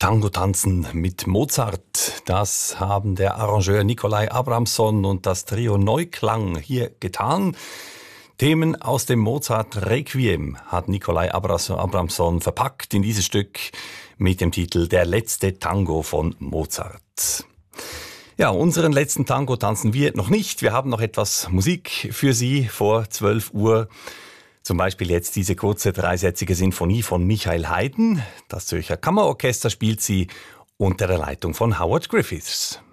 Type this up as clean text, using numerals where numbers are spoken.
Tango tanzen mit Mozart, das haben der Arrangeur Nikolai Abramson und das Trio Neuklang hier getan. Themen aus dem Mozart Requiem hat Nikolai Abramson verpackt in dieses Stück mit dem Titel Der letzte Tango von Mozart. Ja, unseren letzten Tango tanzen wir noch nicht. Wir haben noch etwas Musik für Sie vor 12 Uhr. Zum Beispiel jetzt diese kurze dreisätzige Sinfonie von Michael Haydn. Das Zürcher Kammerorchester spielt sie unter der Leitung von Howard Griffiths.